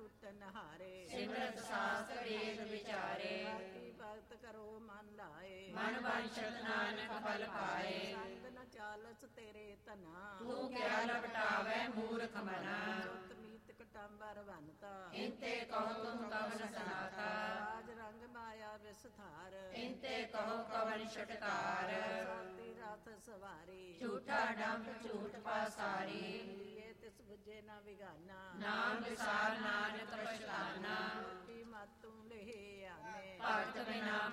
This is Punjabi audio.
ਟੂਟਨ ਹਾਰੇ। ਸਿਮਰਤ ਸਾਸਤ੍ਰ ਵੇਦ ਵਿਚਾਰੇ। ਬਾਕੀ ਭਗਤ ਕਰੋ ਮਨ ਲਾਏ। ਮਨ ਵਾਂਛਤ ਨਾਨਕ ਫਲ ਪਾਏ। ਸੰਗ ਨ ਚਾਲਸ ਤੇਰੇ ਧਨਾ। ਤੂੰ ਕਿਆ ਲਪਟਾਵੈ ਮੂਰਖ ਮਨਾ। ਸੁਤ ਮੀਤ ਕਟੰਬਰ ਵਨਤਾ। ਇੰਤੇ ਕਹੋ ਤੁਮ ਕਵਨ ਸਨਾਤਾ। ਰਾਜ ਰੰਗ ਮਾਇਆ ਵਿਸਥਾਰ। ਇੰਤੇ ਕਹੋ ਕਵਨ ਛੁਟਕਾਰ। ਸਾਤੀ ਰਥ ਸਵਾਰੀ। ਝੂਠਾ ਡੰਬ ਝੂਠ ਪਾਸਾਰੀ। ਦੀਏ ਤਿਸ ਬੁਝੇ ਨਾ ਵਿਗਾਨਾ। ਨਾਮ ਵਿਸਾਰ ਨਾਨਕ ਪਛਤਾਨਾ। ਕੀ ਮਤ ਤੂੰ ਲਹੇ ਆਨੇ। ਭਗਤ ਬਿਨਾ